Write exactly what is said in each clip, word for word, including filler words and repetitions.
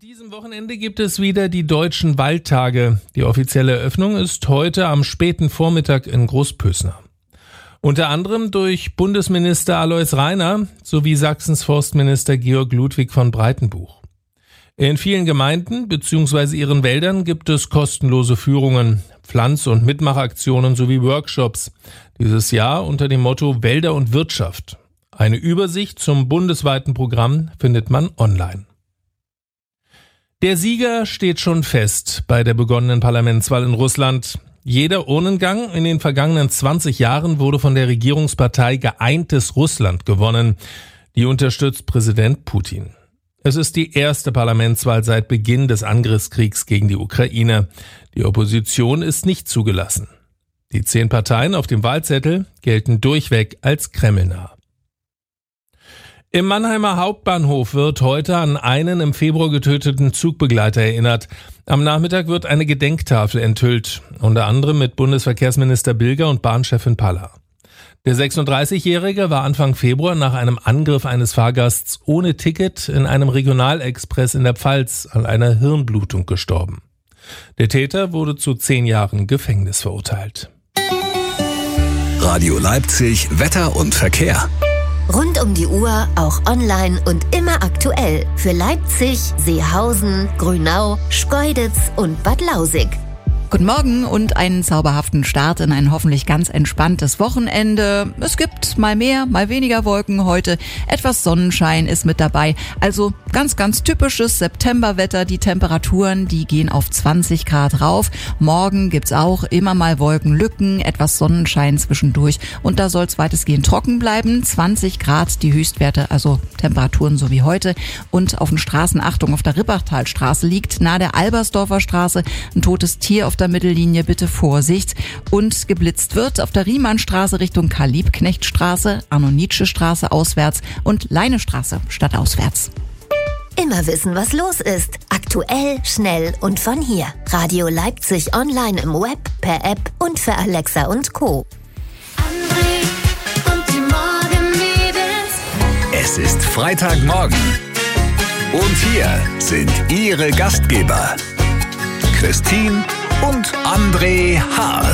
diesem Wochenende gibt es wieder die Deutschen Waldtage. Die offizielle Eröffnung ist heute am späten Vormittag in Großpösner. Unter anderem durch Bundesminister Alois Rainer sowie Sachsens Forstminister Georg Ludwig von Breitenbuch. In vielen Gemeinden bzw. ihren Wäldern gibt es kostenlose Führungen, Pflanz- und Mitmachaktionen sowie Workshops. Dieses Jahr unter dem Motto Wälder und Wirtschaft. Eine Übersicht zum bundesweiten Programm findet man online. Der Sieger steht schon fest bei der begonnenen Parlamentswahl in Russland. Jeder Urnengang in den vergangenen zwanzig Jahren wurde von der Regierungspartei Geeintes Russland gewonnen. Die unterstützt Präsident Putin. Es ist die erste Parlamentswahl seit Beginn des Angriffskriegs gegen die Ukraine. Die Opposition ist nicht zugelassen. Die zehn Parteien auf dem Wahlzettel gelten durchweg als kremlnah. Im Mannheimer Hauptbahnhof wird heute an einen im Februar getöteten Zugbegleiter erinnert. Am Nachmittag wird eine Gedenktafel enthüllt, unter anderem mit Bundesverkehrsminister Bilger und Bahnchefin Paller. Der sechsunddreißigjährige war Anfang Februar nach einem Angriff eines Fahrgasts ohne Ticket in einem Regionalexpress in der Pfalz an einer Hirnblutung gestorben. Der Täter wurde zu zehn Jahren Gefängnis verurteilt. Radio Leipzig, Wetter und Verkehr. Rund um die Uhr, auch online und immer aktuell. Für Leipzig, Seehausen, Grünau, Schkeuditz und Bad Lausig. Guten Morgen und einen zauberhaften Start in ein hoffentlich ganz entspanntes Wochenende. Es gibt mal mehr, mal weniger Wolken heute. Etwas Sonnenschein ist mit dabei. Also ganz, ganz typisches Septemberwetter. Die Temperaturen, die gehen auf zwanzig Grad rauf. Morgen gibt's auch immer mal Wolkenlücken, etwas Sonnenschein zwischendurch. Und da soll's weitestgehend trocken bleiben. zwanzig Grad die Höchstwerte, also Temperaturen so wie heute. Und auf den Straßen, Achtung, auf der Rippachtalstraße liegt nahe der Albersdorfer Straße ein totes Tier auf der Mittellinie, bitte Vorsicht. Und geblitzt wird auf der Riemannstraße Richtung Karl-Liebknecht-Straße, Arno-Nietzsche-Straße auswärts und Leinestraße stadtauswärts. Immer wissen, was los ist. Aktuell, schnell und von hier. Radio Leipzig online im Web, per App und für Alexa und Co. Und die Morgenmädels. Es ist Freitagmorgen. Und hier sind Ihre Gastgeber. Christine und André Hart.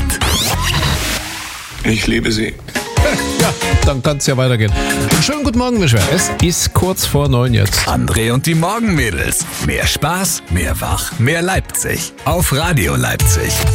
Ich liebe sie. Ja, dann kann es ja weitergehen. Schönen guten Morgen, Mischwer. Es ist kurz vor neun jetzt. André und die Morgenmädels. Mehr Spaß, mehr Wach, mehr Leipzig. Auf Radio Leipzig.